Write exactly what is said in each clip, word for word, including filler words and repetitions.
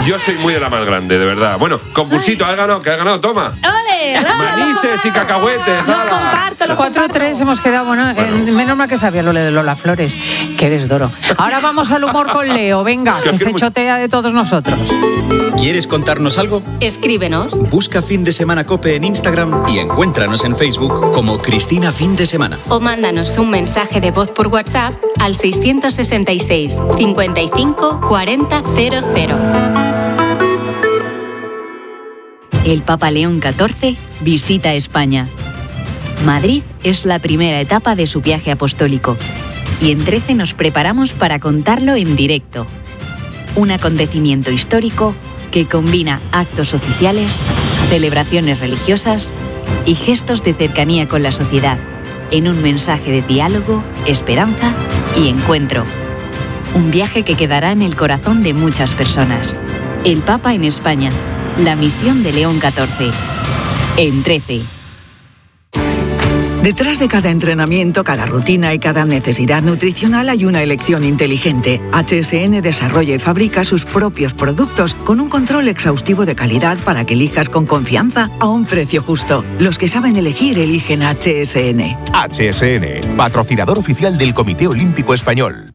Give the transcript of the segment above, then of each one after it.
Yo soy muy de la más grande, de verdad. Bueno, concursito, has ganado, que has ganado, toma. ¡Ole! Manises y cacahuetes. Lo comparto, lo cuatro tres hemos quedado, bueno, bueno. Eh, menos mal que sabía lo de Lola Flores. Qué desdoro. Ahora vamos al humor con Leo, venga, que se chotea de todos nosotros. ¿Quieres contarnos algo? Escríbenos. Busca Fin de Semana COPE en Instagram y encuéntranos en Facebook como Cristina Fin de Semana. O mándanos un mensaje de voz por WhatsApp al seiscientos sesenta y seis, cincuenta y cinco, cuarenta, cero cero. El Papa León catorce visita España. Madrid es la primera etapa de su viaje apostólico y en trece nos preparamos para contarlo en directo. Un acontecimiento histórico que combina actos oficiales, celebraciones religiosas y gestos de cercanía con la sociedad, en un mensaje de diálogo, esperanza y encuentro. Un viaje que quedará en el corazón de muchas personas. El Papa en España. La misión de León catorce. En trece. Detrás de cada entrenamiento, cada rutina y cada necesidad nutricional hay una elección inteligente. H S N desarrolla y fabrica sus propios productos con un control exhaustivo de calidad para que elijas con confianza a un precio justo. Los que saben elegir eligen H S N. H S N, patrocinador oficial del Comité Olímpico Español.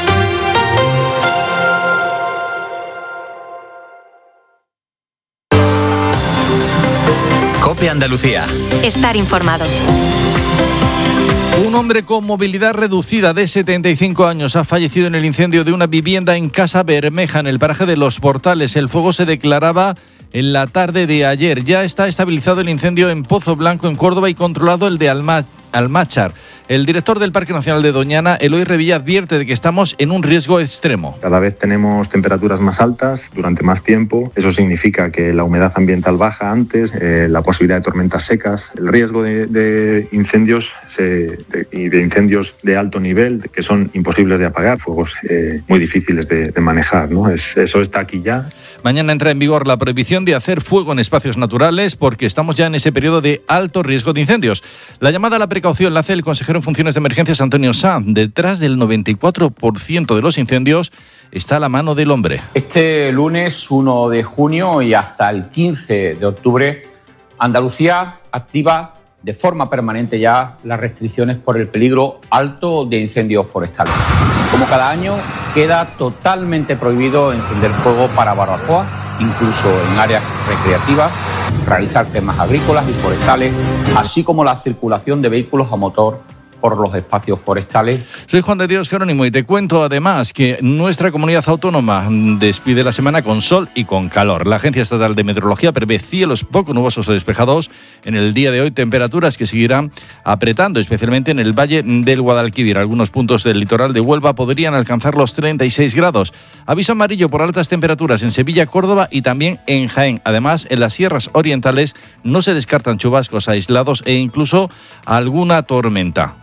COPE Andalucía. Estar informados. Un hombre con movilidad reducida de setenta y cinco años ha fallecido en el incendio de una vivienda en Casa Bermeja, en el paraje de Los Portales. El fuego se declaraba en la tarde de ayer. Ya está estabilizado el incendio en Pozo Blanco, en Córdoba, y controlado el de Alma- Almáchar. El director del Parque Nacional de Doñana, Eloy Revilla, advierte de que estamos en un riesgo extremo. Cada vez tenemos temperaturas más altas durante más tiempo. Eso significa que la humedad ambiental baja antes, eh, la posibilidad de tormentas secas, el riesgo de, de incendios se, de, y de incendios de alto nivel que son imposibles de apagar, fuegos eh, muy difíciles de, de manejar, ¿no? Es, eso está aquí ya. Mañana entra en vigor la prohibición de hacer fuego en espacios naturales porque estamos ya en ese periodo de alto riesgo de incendios. La llamada a la precaución la hace el consejero en funciones de emergencias, Antonio Sanz. Detrás del noventa y cuatro por ciento de los incendios está la mano del hombre. Este lunes uno de junio y hasta el quince de octubre, Andalucía activa de forma permanente ya las restricciones por el peligro alto de incendios forestales. Como cada año, queda totalmente prohibido encender fuego para barbacoa, incluso en áreas recreativas, realizar quemas agrícolas y forestales, así como la circulación de vehículos a motor por los espacios forestales. Soy Juan de Dios Jerónimo y te cuento además que nuestra comunidad autónoma despide la semana con sol y con calor. La Agencia Estatal de Meteorología prevé cielos poco nubosos o despejados en el día de hoy, temperaturas que seguirán apretando, especialmente en el valle del Guadalquivir. Algunos puntos del litoral de Huelva podrían alcanzar los treinta y seis grados. Aviso amarillo por altas temperaturas en Sevilla, Córdoba y también en Jaén. Además, en las sierras orientales no se descartan chubascos aislados e incluso alguna tormenta.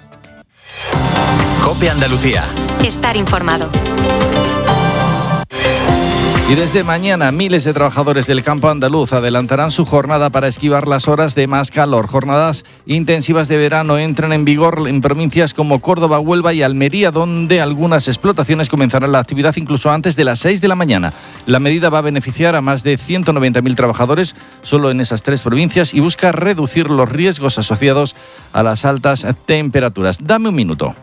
COPE Andalucía. Estar informado. Y desde mañana miles de trabajadores del campo andaluz adelantarán su jornada para esquivar las horas de más calor. Jornadas intensivas de verano entran en vigor en provincias como Córdoba, Huelva y Almería, donde algunas explotaciones comenzarán la actividad incluso antes de las seis de la mañana. La medida va a beneficiar a más de ciento noventa mil trabajadores solo en esas tres provincias y busca reducir los riesgos asociados a las altas temperaturas. Dame un minuto.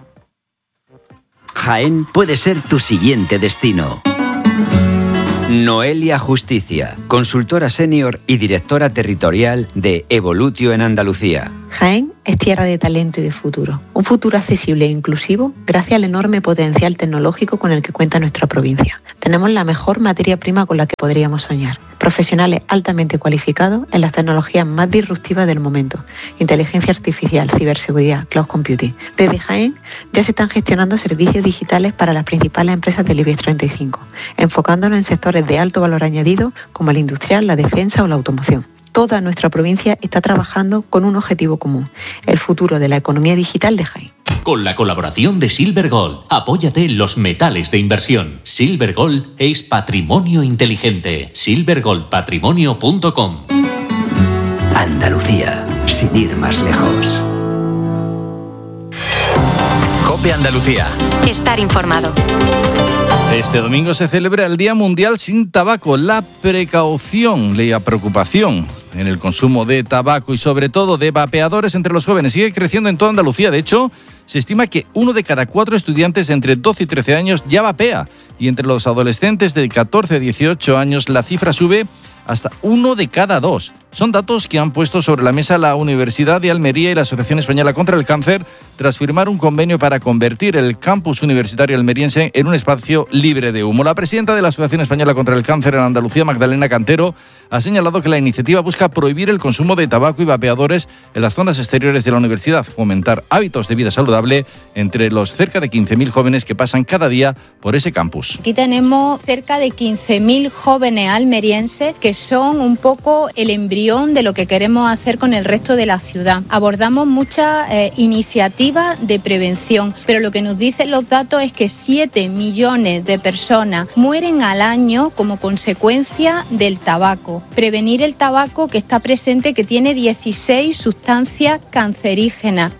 Jaén puede ser tu siguiente destino. Noelia Justicia, consultora senior y directora territorial de Evolutio en Andalucía. Jaén es tierra de talento y de futuro. Un futuro accesible e inclusivo gracias al enorme potencial tecnológico con el que cuenta nuestra provincia. Tenemos la mejor materia prima con la que podríamos soñar. Profesionales altamente cualificados en las tecnologías más disruptivas del momento. Inteligencia artificial, ciberseguridad, cloud computing. Desde Jaén ya se están gestionando servicios digitales para las principales empresas del IBEX treinta y cinco, enfocándonos en sectores de alto valor añadido como el industrial, la defensa o la automoción. Toda nuestra provincia está trabajando con un objetivo común, el futuro de la economía digital de Jaén. Con la colaboración de Silver Gold, apóyate en los metales de inversión. Silver Gold es patrimonio inteligente. silver gold patrimonio punto com. Andalucía, sin ir más lejos. COPE Andalucía. Estar informado. Este domingo se celebra el Día Mundial sin Tabaco. La precaución, la preocupación en el consumo de tabaco y sobre todo de vapeadores entre los jóvenes sigue creciendo en toda Andalucía. De hecho, se estima que uno de cada cuatro estudiantes entre doce y trece años ya vapea. Y entre los adolescentes de catorce a dieciocho años la cifra sube hasta uno de cada dos. Son datos que han puesto sobre la mesa la Universidad de Almería y la Asociación Española contra el Cáncer tras firmar un convenio para convertir el campus universitario almeriense en un espacio libre de humo. La presidenta de la Asociación Española contra el Cáncer en Andalucía, Magdalena Cantero, ha señalado que la iniciativa busca prohibir el consumo de tabaco y vapeadores en las zonas exteriores de la universidad, fomentar hábitos de vida saludable entre los cerca de quince mil jóvenes que pasan cada día por ese campus. Aquí tenemos cerca de quince mil jóvenes almerienses que son un poco el embrión de lo que queremos hacer con el resto de la ciudad. Abordamos muchas eh, iniciativas de prevención, pero lo que nos dicen los datos es que siete millones de personas mueren al año como consecuencia del tabaco. Prevenir el tabaco que está presente, que tiene dieciséis sustancias cancerígenas.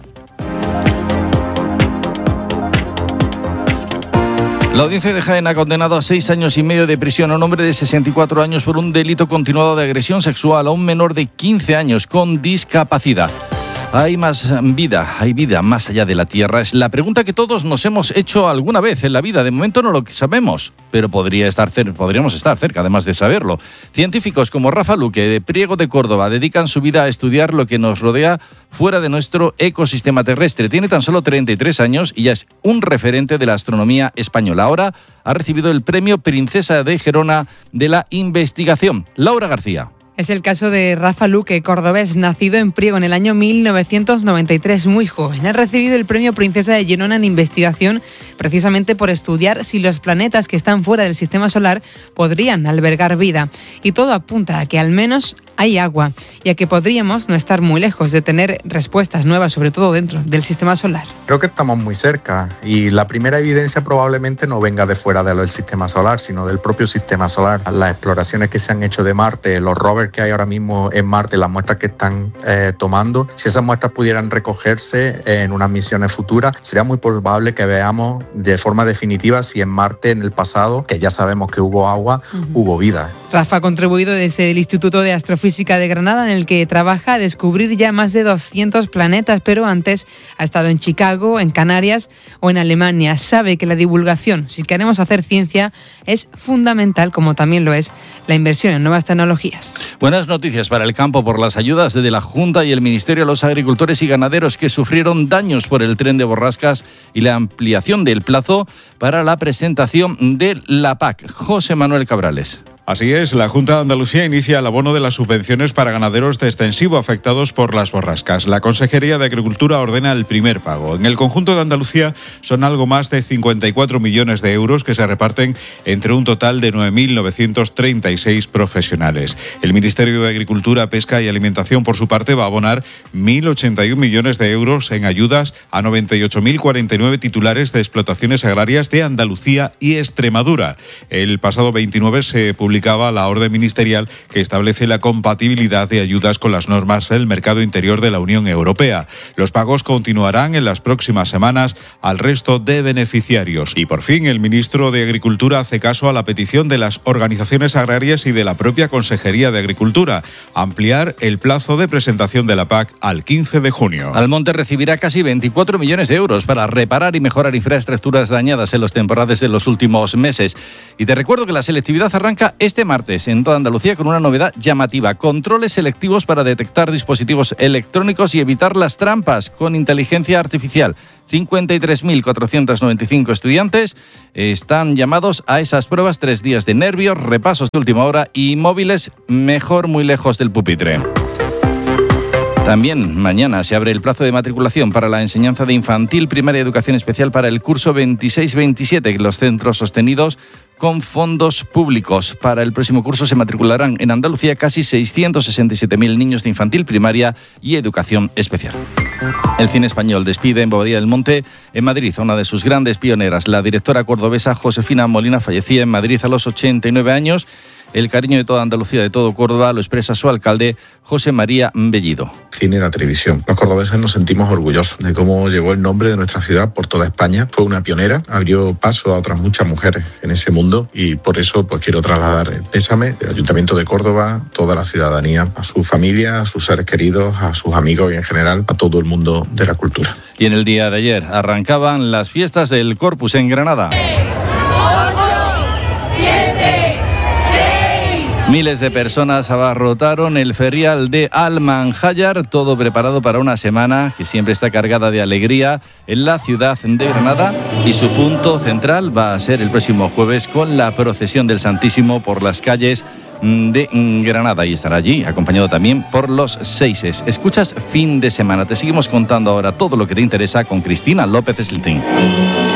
La audiencia de Jaén ha condenado a seis años y medio de prisión a un hombre de sesenta y cuatro años por un delito continuado de agresión sexual a un menor de quince años con discapacidad. ¿Hay más vida? ¿Hay vida más allá de la Tierra? Es la pregunta que todos nos hemos hecho alguna vez en la vida. De momento no lo sabemos, pero podría estar cer- podríamos estar cerca, además de saberlo. Científicos como Rafa Luque, de Priego de Córdoba, dedican su vida a estudiar lo que nos rodea fuera de nuestro ecosistema terrestre. Tiene tan solo treinta y tres años y ya es un referente de la astronomía española. Ahora ha recibido el premio Princesa de Gerona de la investigación. Laura García. Es el caso de Rafa Luque, cordobés, nacido en Priego en el año mil novecientos noventa y tres, muy joven. Ha recibido el premio Princesa de Gerona en investigación precisamente por estudiar si los planetas que están fuera del sistema solar podrían albergar vida. Y todo apunta a que al menos hay agua y a que podríamos no estar muy lejos de tener respuestas nuevas, sobre todo dentro del sistema solar. Creo que estamos muy cerca y la primera evidencia probablemente no venga de fuera del sistema solar, sino del propio sistema solar. Las exploraciones que se han hecho de Marte, los rovers que hay ahora mismo en Marte, las muestras que están eh, tomando, si esas muestras pudieran recogerse en unas misiones futuras, sería muy probable que veamos de forma definitiva si en Marte en el pasado, que ya sabemos que hubo agua, uh-huh. hubo vida. Rafa ha contribuido desde el Instituto de Astrofísica de Granada, en el que trabaja, a descubrir ya más de doscientos planetas, pero antes ha estado en Chicago, en Canarias o en Alemania. Sabe que la divulgación, si queremos hacer ciencia, es fundamental, como también lo es la inversión en nuevas tecnologías. Buenas noticias para el campo por las ayudas desde la Junta y el Ministerio a los agricultores y ganaderos que sufrieron daños por el tren de borrascas y la ampliación del plazo para la presentación de la P A C. José Manuel Cabrales. Así es, la Junta de Andalucía inicia el abono de las subvenciones para ganaderos de extensivo afectados por las borrascas. La Consejería de Agricultura ordena el primer pago. En el conjunto de Andalucía son algo más de cincuenta y cuatro millones de euros que se reparten entre un total de nueve mil novecientos treinta y seis profesionales. El Ministerio de Agricultura, Pesca y Alimentación, por su parte, va a abonar mil ochenta y un millones de euros en ayudas a noventa y ocho mil cuarenta y nueve titulares de explotaciones agrarias de Andalucía y Extremadura. El pasado veintinueve se publicó la orden ministerial que establece la compatibilidad de ayudas con las normas del mercado interior de la Unión Europea. Los pagos continuarán en las próximas semanas al resto de beneficiarios. Y por fin el ministro de Agricultura hace caso a la petición de las organizaciones agrarias y de la propia Consejería de Agricultura, ampliar el plazo de presentación de la P A C al quince de junio. Almonte recibirá casi veinticuatro millones de euros para reparar y mejorar infraestructuras dañadas en los temporales de los últimos meses. Y te recuerdo que la selectividad arranca este martes en toda Andalucía con una novedad llamativa: controles selectivos para detectar dispositivos electrónicos y evitar las trampas con inteligencia artificial. cincuenta y tres mil cuatrocientos noventa y cinco estudiantes están llamados a esas pruebas, tres días de nervios, repasos de última hora y móviles mejor muy lejos del pupitre. También mañana se abre el plazo de matriculación para la enseñanza de infantil, primaria y educación especial para el curso veintiséis veintisiete, que los centros sostenidos con fondos públicos. Para el próximo curso se matricularán en Andalucía casi seiscientos sesenta y siete mil niños de infantil, primaria y educación especial. El cine español despide en Bobadilla del Monte, en Madrid, a una de sus grandes pioneras. La directora cordobesa Josefina Molina fallecía en Madrid a los ochenta y nueve años. El cariño de toda Andalucía, de todo Córdoba, lo expresa su alcalde, José María Bellido. Cine y la televisión. Los cordobeses nos sentimos orgullosos de cómo llevó el nombre de nuestra ciudad por toda España. Fue una pionera, abrió paso a otras muchas mujeres en ese mundo y por eso pues quiero trasladar el pésame del Ayuntamiento de Córdoba, toda la ciudadanía, a su familia, a sus seres queridos, a sus amigos y en general a todo el mundo de la cultura. Y en el día de ayer arrancaban las fiestas del Corpus en Granada. Miles de personas abarrotaron el ferial de Almanjayar, todo preparado para una semana que siempre está cargada de alegría en la ciudad de Granada, y su punto central va a ser el próximo jueves con la procesión del Santísimo por las calles de Granada, y estará allí acompañado también por los seises. Escuchas Fin de Semana, te seguimos contando ahora todo lo que te interesa con Cristina López Slitin.